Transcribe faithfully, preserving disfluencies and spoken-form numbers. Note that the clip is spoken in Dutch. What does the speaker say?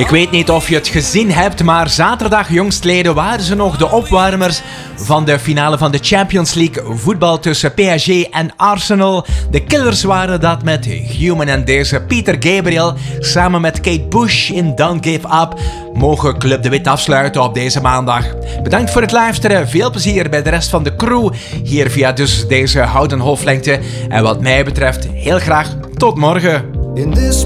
Ik weet niet of je het gezien hebt, maar zaterdag jongstleden waren ze nog de opwarmers van de finale van de Champions League voetbal tussen P S G en Arsenal. De killers waren dat met Human en deze Peter Gabriel samen met Kate Bush in Don't Give Up mogen Club de Wit afsluiten op deze maandag. Bedankt voor het luisteren, veel plezier bij de rest van de crew hier via dus deze houten golflengte en wat mij betreft heel graag tot morgen.